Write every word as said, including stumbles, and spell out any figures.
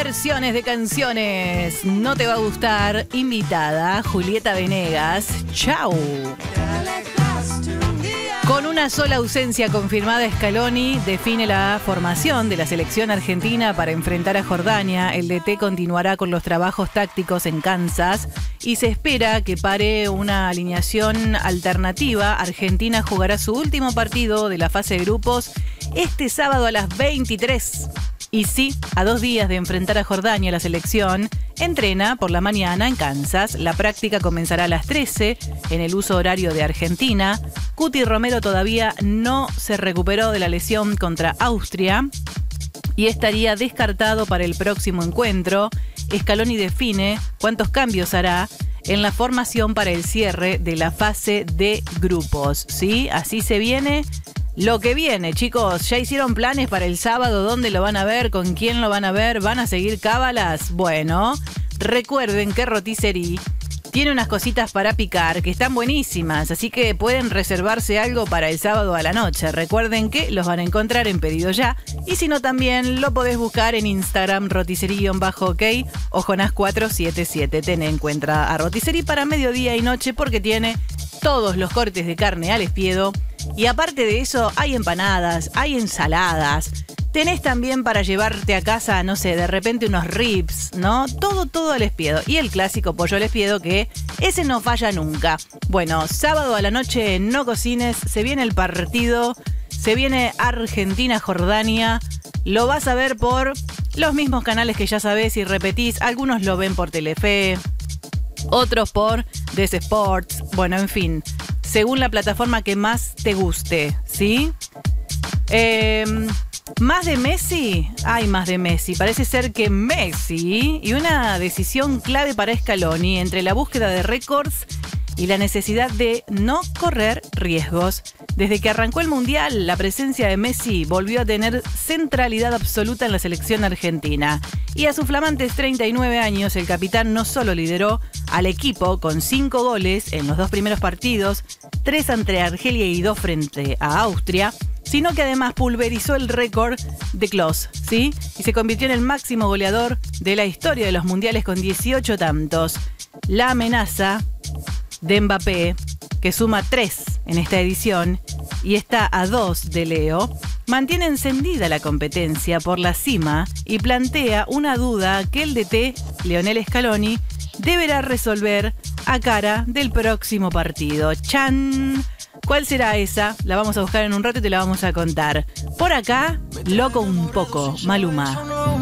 versiones de canciones. No te va a gustar. Invitada, Julieta Venegas. Chau. Con una sola ausencia confirmada, Scaloni define la formación de la selección argentina para enfrentar a Jordania. El D T continuará con los trabajos tácticos en Kansas y se espera que pare una alineación alternativa. Argentina jugará su último partido de la fase de grupos este sábado a las veintitrés. Y sí, a dos días de enfrentar a Jordania, la selección entrena por la mañana en Kansas. La práctica comenzará a las trece en el uso horario de Argentina. Cuti Romero todavía no se recuperó de la lesión contra Austria y estaría descartado para el próximo encuentro. Scaloni define cuántos cambios hará en la formación para el cierre de la fase de grupos. ¿Sí? Así se viene lo que viene, chicos. ¿Ya hicieron planes para el sábado? ¿Dónde lo van a ver? ¿Con quién lo van a ver? ¿Van a seguir cábalas? Bueno, recuerden que Rotisserie tiene unas cositas para picar que están buenísimas, así que pueden reservarse algo para el sábado a la noche. Recuerden que los van a encontrar en Pedido Ya, y si no también lo podés buscar en Instagram, rotisserie-ok o Jonás cuatro siete siete. Ten en cuenta a Rotisserie para mediodía y noche porque tiene todos los cortes de carne al espiedo. Y aparte de eso, hay empanadas, hay ensaladas. Tenés también para llevarte a casa, no sé, de repente unos ribs, ¿no? Todo, todo al espiedo. Y el clásico pollo al espiedo, que ese no falla nunca. Bueno, sábado a la noche, no cocines, se viene el partido, se viene Argentina-Jordania. Lo vas a ver por los mismos canales que ya sabés y repetís. Algunos lo ven por Telefe, otros por D S Sports. Bueno, en fin, según la plataforma que más te guste, ¿sí? Eh, ¿Más de Messi? Hay más de Messi. Parece ser que Messi, y una decisión clave para Scaloni entre la búsqueda de récords y la necesidad de no correr riesgos. Desde que arrancó el Mundial, la presencia de Messi volvió a tener centralidad absoluta en la selección argentina. Y a sus flamantes treinta y nueve años, el capitán no solo lideró al equipo con cinco goles en los dos primeros partidos, tres ante Argelia y dos frente a Austria, sino que además pulverizó el récord de Klose, ¿sí? Y se convirtió en el máximo goleador de la historia de los mundiales con dieciocho tantos. La amenaza de Mbappé, que suma tres en esta edición y está a dos de Leo, mantiene encendida la competencia por la cima y plantea una duda que el D T, Lionel Scaloni, deberá resolver a cara del próximo partido. ¡Chan! ¿Cuál será esa? La vamos a buscar en un rato y te la vamos a contar. Por acá, loco un poco, Maluma.